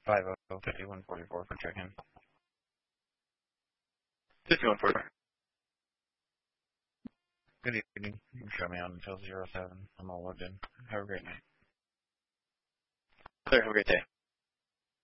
505144 for check-in. 5144. Good evening. You can show me on until 07. I'm all logged in. Have a great night. Sir, have a great day.